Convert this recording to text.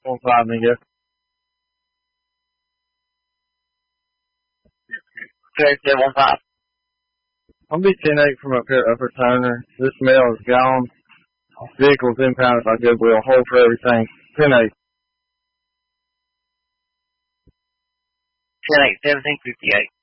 15, nigga. Okay, 715. I'll be 10-8 from up here at Upper Turner. This mail is gone. Vehicle's impounded by Goodwill. Hold for everything. 10-8. 10-8, 1758.